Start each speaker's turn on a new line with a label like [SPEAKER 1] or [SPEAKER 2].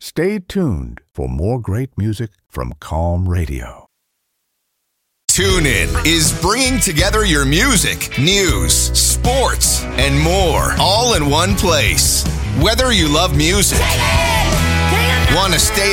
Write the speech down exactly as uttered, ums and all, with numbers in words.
[SPEAKER 1] Stay tuned for more great music from Calm Radio.
[SPEAKER 2] TuneIn is bringing together your music, news, sports, and more, all in one place. Whether you love music, want to stay